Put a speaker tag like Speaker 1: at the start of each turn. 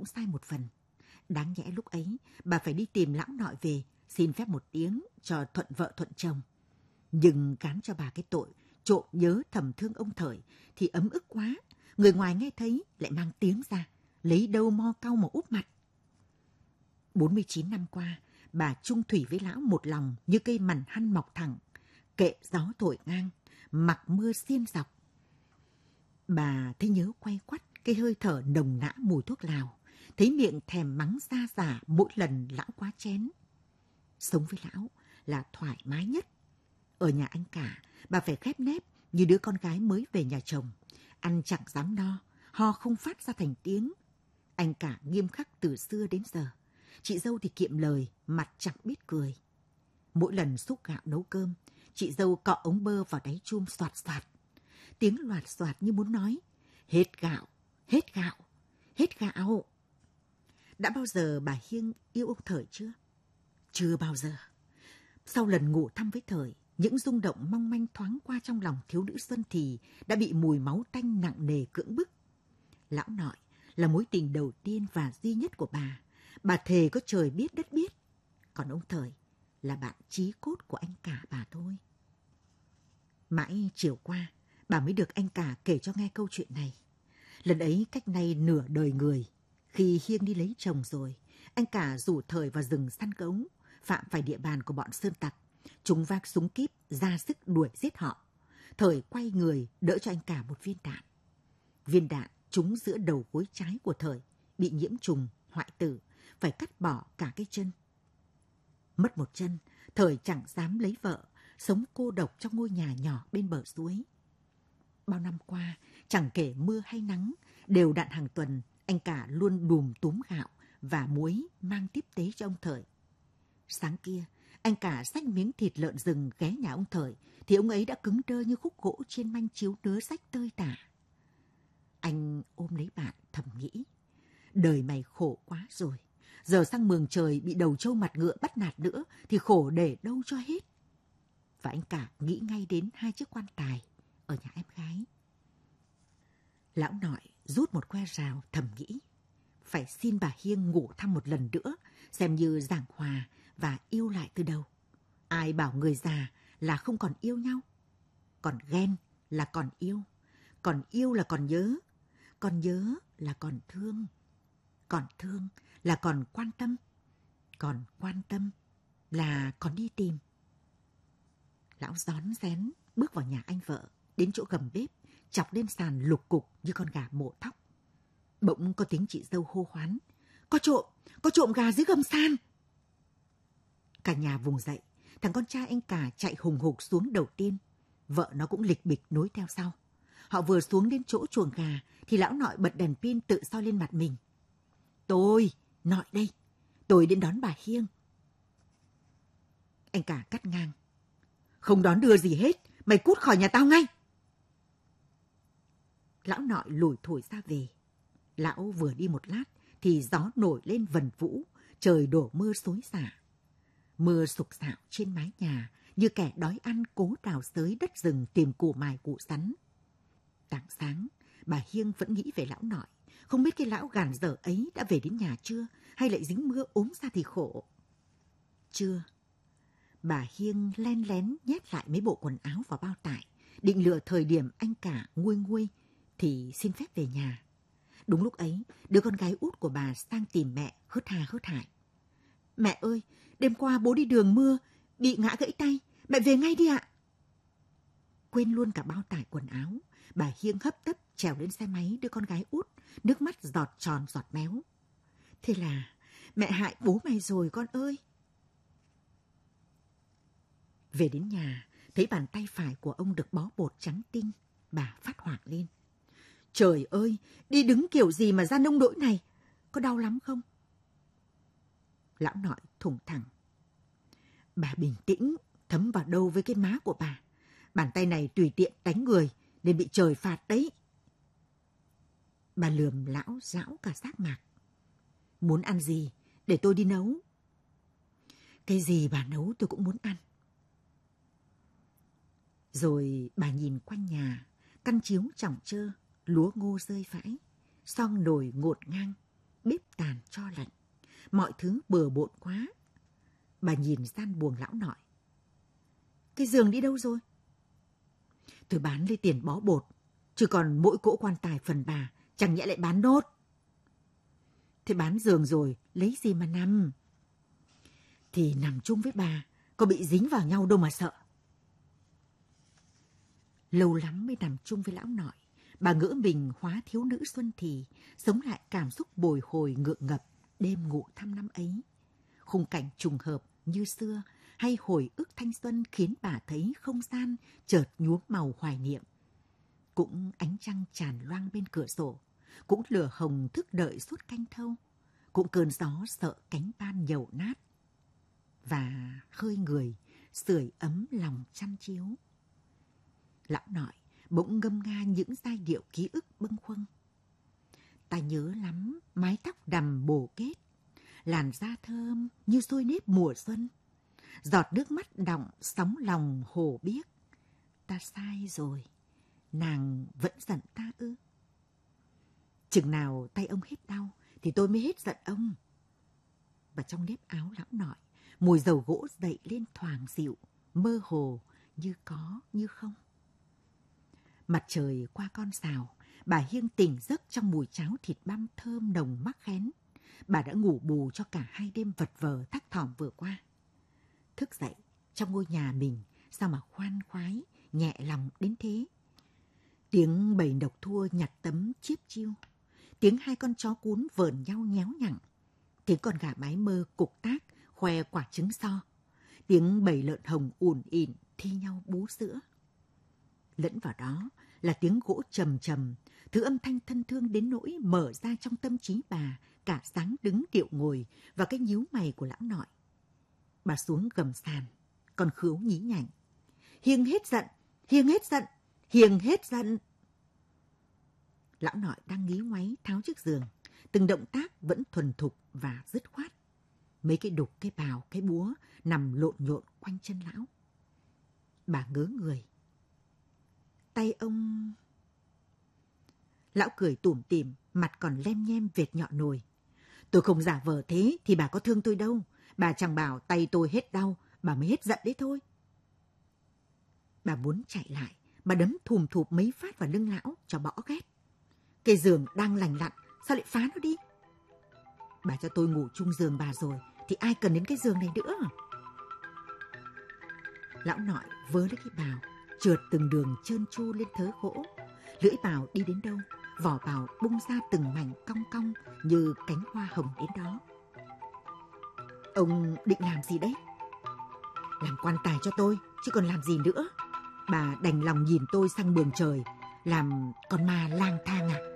Speaker 1: cũng sai một phần. Đáng nhẽ lúc ấy, bà phải đi tìm lão nội về, xin phép một tiếng cho thuận vợ thuận chồng. Nhưng cán cho bà cái tội trộm nhớ thầm thương ông Thời thì ấm ức quá. Người ngoài nghe thấy lại mang tiếng ra, lấy đâu mo cau mà úp mặt. 49 năm qua, bà chung thủy với lão một lòng như cây mằn hăn mọc thẳng, kệ gió thổi ngang, mặc mưa xiên dọc. Bà thấy nhớ quay quắt cái hơi thở nồng nã mùi thuốc lào, thấy miệng thèm mắng ra giả mỗi lần lão quá chén. Sống với lão là thoải mái nhất. Ở nhà anh cả, bà phải khép nép như đứa con gái mới về nhà chồng, ăn chẳng dám no, ho không phát ra thành tiếng. Anh cả nghiêm khắc từ xưa đến giờ. Chị dâu thì kiệm lời, mặt chẳng biết cười. Mỗi lần xúc gạo nấu cơm, chị dâu cọ ống bơ vào đáy chum xoạt xoạt. Tiếng loạt xoạt như muốn nói, hết gạo, hết gạo, hết gạo. Đã bao giờ bà Hiêng yêu ông Thời chưa? Chưa bao giờ. Sau lần ngủ thăm với Thời, những rung động mong manh thoáng qua trong lòng thiếu nữ Xuân thì đã bị mùi máu tanh nặng nề cưỡng bức. Lão nội là mối tình đầu tiên và duy nhất của bà. Bà thề có trời biết đất biết. Còn ông Thời là bạn chí cốt của anh cả bà thôi. Mãi chiều qua, bà mới được anh cả kể cho nghe câu chuyện này. Lần ấy cách nay nửa đời người, khi Hiêng đi lấy chồng rồi, anh cả rủ Thời vào rừng săn gấu, phạm phải địa bàn của bọn sơn tặc. Chúng vác súng kíp ra sức đuổi giết họ. Thời quay người đỡ cho anh cả một viên đạn. Viên đạn trúng giữa đầu gối trái của Thời, bị nhiễm trùng, hoại tử, phải cắt bỏ cả cái chân. Mất một chân, Thời chẳng dám lấy vợ, sống cô độc trong ngôi nhà nhỏ bên bờ suối. Bao năm qua, chẳng kể mưa hay nắng, đều đặn hàng tuần, anh cả luôn đùm túm gạo và muối mang tiếp tế cho ông Thời. Sáng kia, anh cả xách miếng thịt lợn rừng ghé nhà ông Thời, thì ông ấy đã cứng đơ như khúc gỗ trên manh chiếu nứa rách tơi tả. Anh ôm lấy bạn thầm nghĩ, đời mày khổ quá rồi. Giờ sang mường trời bị đầu trâu mặt ngựa bắt nạt nữa thì khổ để đâu cho hết. Và anh cả nghĩ ngay đến 2 chiếc quan tài ở nhà em gái. Lão nội rút một que rào thầm nghĩ, phải xin bà Hiêng ngủ thăm một lần nữa, xem như giảng hòa và yêu lại từ đầu. Ai bảo người già là không còn yêu nhau. Còn ghen là còn yêu là còn nhớ là còn thương là còn quan tâm là còn đi tìm. Lão rón rén bước vào nhà anh vợ, đến chỗ gầm bếp, chọc lên sàn lục cục như con gà mổ thóc. Bỗng có tiếng chị dâu hô hoán, có trộm gà dưới gầm sàn. Cả nhà vùng dậy, thằng con trai anh cả chạy hùng hục xuống đầu tiên, vợ nó cũng lịch bịch nối theo sau. Họ vừa xuống đến chỗ chuồng gà thì lão nội bật đèn pin tự soi lên mặt mình. Tôi, nội đây, tôi đến đón bà Hiêng. Anh cả cắt ngang, không đón đưa gì hết, mày cút khỏi nhà tao ngay. Lão nội lủi thủi ra về. Lão vừa đi một lát thì gió nổi lên vần vũ, trời đổ mưa xối xả. Mưa sục sạo trên mái nhà như kẻ đói ăn cố đào xới đất rừng tìm củ mài củ sắn. Tảng sáng, bà Hiêng vẫn nghĩ về lão nội, không biết cái lão gàn dở ấy đã về đến nhà chưa, hay lại dính mưa ốm ra thì khổ. Chưa. Bà Hiêng len lén nhét lại mấy bộ quần áo vào bao tải, định lựa thời điểm anh cả nguôi nguôi thì xin phép về nhà. Đúng lúc ấy, đứa con gái út của bà sang tìm mẹ hớt ha hớt hải. Mẹ ơi, đêm qua bố đi đường mưa, bị ngã gãy tay, mẹ về ngay đi ạ. Quên luôn cả bao tải quần áo, bà Hiêng hấp tấp trèo lên xe máy đứa con gái út, nước mắt giọt tròn giọt méo. Thế là mẹ hại bố mày rồi con ơi. Về đến nhà, thấy bàn tay phải của ông được bó bột trắng tinh, bà phát hoảng lên. Trời ơi, đi đứng kiểu gì mà ra nông nỗi này, có đau lắm không? Lão nội thủng thẳng. Bà bình tĩnh, thấm vào đâu với cái má của bà. Bàn tay này tùy tiện đánh người nên bị trời phạt đấy. Bà lườm lão rão cả xác mạc. Muốn ăn gì để tôi đi nấu? Cái gì bà nấu tôi cũng muốn ăn. Rồi bà nhìn quanh nhà, căn chiếu chỏng chơ, lúa ngô rơi vãi, xong nồi ngổn ngang, bếp tàn tro lạnh. Mọi thứ bừa bộn quá. Bà nhìn gian buồng lão nội. Cái giường đi đâu rồi? Tôi bán lấy tiền bó bột, chứ còn mỗi cỗ quan tài phần bà, chẳng nhẽ lại bán nốt. Thế bán giường rồi, lấy gì mà nằm? Thì nằm chung với bà, có bị dính vào nhau đâu mà sợ. Lâu lắm mới nằm chung với lão nội, bà ngỡ mình hóa thiếu nữ xuân thì, sống lại cảm xúc bồi hồi ngượng ngập đêm ngủ thăm năm ấy. Khung cảnh trùng hợp như xưa hay hồi ức thanh xuân khiến bà thấy không gian chợt nhuốm màu hoài niệm. Cũng ánh trăng tràn loang bên cửa sổ, cũng lửa hồng thức đợi suốt canh thâu, cũng cơn gió sợ cánh ban nhầu nát. Và khơi người, sưởi ấm lòng chăm chiếu. Lão nội bỗng ngâm nga những giai điệu ký ức bâng khuâng. Ta nhớ lắm mái tóc đầm bổ kết, làn da thơm như xôi nếp mùa xuân, giọt nước mắt đọng sóng lòng hồ biếc. Ta sai rồi, nàng vẫn giận ta ư? Chừng nào tay ông hết đau thì tôi mới hết giận ông. Và trong nếp áo lão nội, mùi dầu gỗ dậy lên thoảng dịu, mơ hồ như có như không. Mặt trời qua con rào, bà Hiêng tỉnh giấc trong mùi cháo thịt băm thơm nồng mắc khén. Bà đã ngủ bù cho cả 2 đêm vật vờ thắc thỏm vừa qua. Thức dậy trong ngôi nhà mình, sao mà khoan khoái, nhẹ lòng đến thế. Tiếng bầy độc thua nhặt tấm chiếp chiêu, tiếng 2 con chó cún vờn nhau nhéo nhặng, tiếng con gà mái mơ cục tác khoe quả trứng so, tiếng bầy lợn hồng ùn ỉn thi nhau bú sữa. Lẫn vào đó là tiếng gỗ trầm trầm, thứ âm thanh thân thương đến nỗi mở ra trong tâm trí bà cả dáng đứng điệu ngồi và cái nhíu mày của lão nội. Bà xuống gầm sàn, còn khứu nhí nhảnh. Hiêng hết giận, Hiêng hết giận, Hiêng hết giận. Lão nội đang ngí ngoáy tháo chiếc giường, từng động tác vẫn thuần thục và dứt khoát. Mấy cái đục, cái bào, cái búa nằm lộn nhộn quanh chân lão. Bà ngớ người. Tay ông... Lão cười tủm tỉm, mặt còn lem nhem vệt nhọ nồi. Tôi không giả vờ thế thì bà có thương tôi đâu. Bà chẳng bảo tay tôi hết đau, bà mới hết giận đấy thôi. Bà muốn chạy lại, bà đấm thùm thụp mấy phát vào lưng lão cho bỏ ghét. Cái giường đang lành lặn, sao lại phá nó đi? Bà cho tôi ngủ chung giường bà rồi, thì ai cần đến cái giường này nữa? Lão nội vớ lấy cái bào, trượt từng đường trơn tru lên thớ gỗ. Lưỡi bào đi đến đâu, vỏ bào bung ra từng mảnh cong cong như cánh hoa hồng đến đó. Ông định làm gì đấy? Làm quan tài cho tôi, chứ còn làm gì nữa? Bà đành lòng nhìn tôi sang mường trời, làm con ma lang thang à?